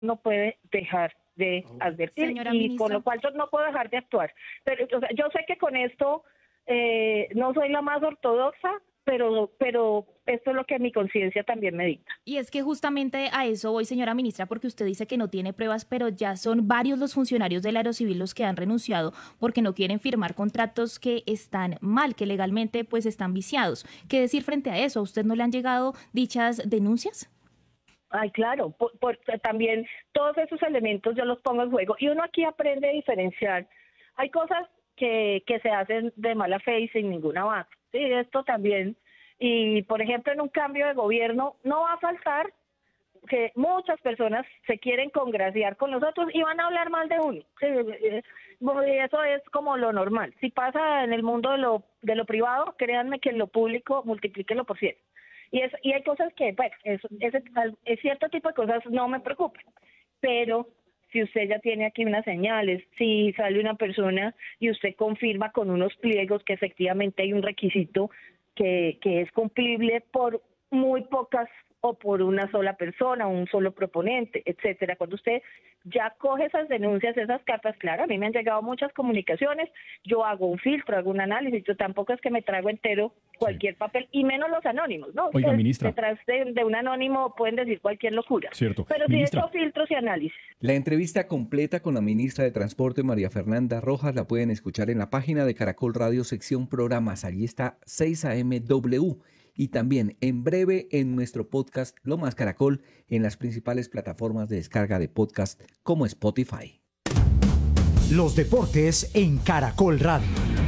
no puede dejar de advertir, Señora y ministra, por lo cual yo no puedo dejar de actuar. Pero o sea, yo sé que con esto no soy la más ortodoxa, pero esto es lo que mi conciencia también me dicta. y es que justamente a eso voy, señora ministra, porque usted dice que no tiene pruebas, pero ya son varios los funcionarios del Aerocivil los que han renunciado porque no quieren firmar contratos que están mal, que legalmente pues están viciados. ¿Qué decir frente a eso? ¿A usted no le han llegado dichas denuncias? Ay, claro, también todos esos elementos yo los pongo en juego, y uno aquí aprende a diferenciar. Hay cosas que se hacen de mala fe y sin ninguna base, sí, esto también. Y por ejemplo, en un cambio de gobierno no va a faltar que muchas personas se quieren congraciar con nosotros y van a hablar mal de uno. Sí, eso es como lo normal. Si pasa en el mundo de lo privado, créanme que en lo público multiplíquenlo por 100. Y hay cosas que, pues, es cierto tipo de cosas no me preocupan, pero si usted ya tiene aquí unas señales, si sale una persona y usted confirma con unos pliegos que efectivamente hay un requisito que es cumplible por muy pocas o por una sola persona, un solo proponente, etcétera. Cuando usted ya coge esas denuncias, esas cartas, claro, a mí me han llegado muchas comunicaciones, yo hago un filtro, hago un análisis, yo tampoco es que me trago entero cualquier papel, y menos los anónimos, ¿no? Oiga, ministra. Detrás de un anónimo pueden decir cualquier locura. Cierto. Pero sí he Ministra. hecho filtros y análisis. La entrevista completa con la ministra de Transporte, María Fernanda Rojas, la pueden escuchar en la página de Caracol Radio, sección programas. Allí está 6 AM W. Y también en breve en nuestro podcast Lo Más Caracol, en las principales plataformas de descarga de podcast como Spotify. Los deportes en Caracol Radio.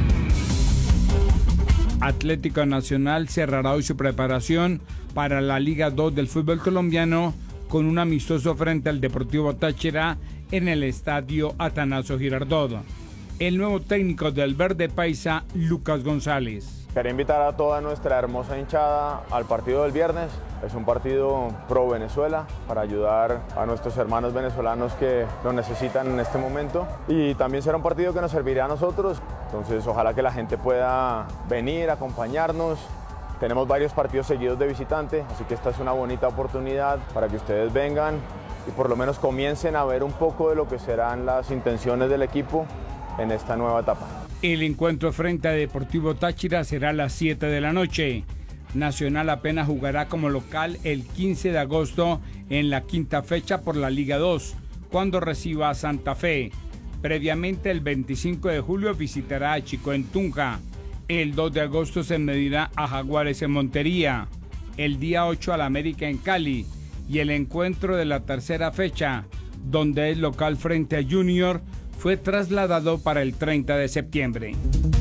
Atlético Nacional cerrará hoy su preparación para la Liga 2 del fútbol colombiano con un amistoso frente al Deportivo Táchira en el estadio Atanasio Girardot. El nuevo técnico del Verde Paisa, Lucas González. Quería invitar a toda nuestra hermosa hinchada al partido del viernes. Es un partido pro Venezuela para ayudar a nuestros hermanos venezolanos que lo necesitan en este momento. Y también será un partido que nos servirá a nosotros. Entonces ojalá que la gente pueda venir, acompañarnos. Tenemos varios partidos seguidos de visitante, así que esta es una bonita oportunidad para que ustedes vengan y por lo menos comiencen a ver un poco de lo que serán las intenciones del equipo en esta nueva etapa. El encuentro frente a Deportivo Táchira será a las 7 de la noche. Nacional apenas jugará como local el 15 de agosto en la quinta fecha por la Liga 2, cuando reciba a Santa Fe. Previamente, el 25 de julio visitará a Chico en Tunja. El 2 de agosto se medirá a Jaguares en Montería. El día 8 al América en Cali. Y el encuentro de la tercera fecha, donde es local frente a Junior, fue trasladado para el 30 de septiembre.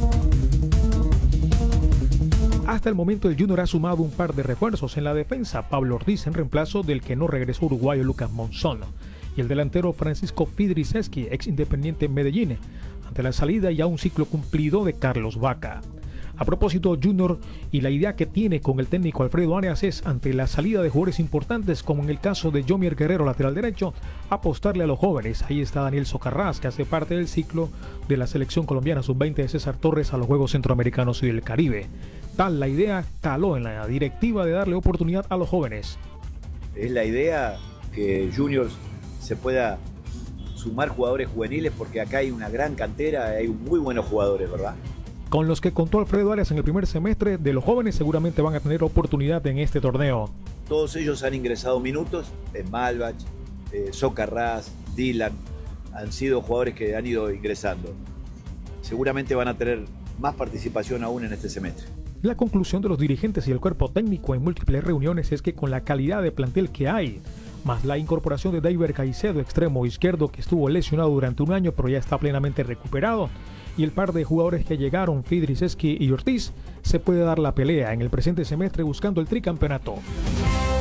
Hasta el momento el Junior ha sumado un par de refuerzos en la defensa. Pablo Ortiz en reemplazo del que no regresó uruguayo Lucas Monzón. Y el delantero Francisco Fidriceski, ex Independiente Medellín, ante la salida ya un ciclo cumplido de Carlos Vaca. A propósito, Junior y la idea que tiene con el técnico Alfredo Arias es, ante la salida de jugadores importantes, como en el caso de Yomier Guerrero, lateral derecho, apostarle a los jóvenes. Ahí está Daniel Socarrás, que hace parte del ciclo de la selección colombiana sub-20 de César Torres a los Juegos Centroamericanos y del Caribe. Tal la idea caló en la directiva de darle oportunidad a los jóvenes. Es la idea que Junior se pueda sumar jugadores juveniles, porque acá hay una gran cantera, hay muy buenos jugadores, ¿verdad? Con los que contó Alfredo Arias en el primer semestre, de los jóvenes seguramente van a tener oportunidad en este torneo. Todos ellos han ingresado minutos, Malbach, Socarrás, Dylan, han sido jugadores que han ido ingresando. Seguramente van a tener más participación aún en este semestre. La conclusión de los dirigentes y el cuerpo técnico en múltiples reuniones es que con la calidad de plantel que hay, más la incorporación de David Caicedo, extremo izquierdo, que estuvo lesionado durante un año pero ya está plenamente recuperado, y el par de jugadores que llegaron, Fidriceski y Ortiz, se puede dar la pelea en el presente semestre buscando el tricampeonato.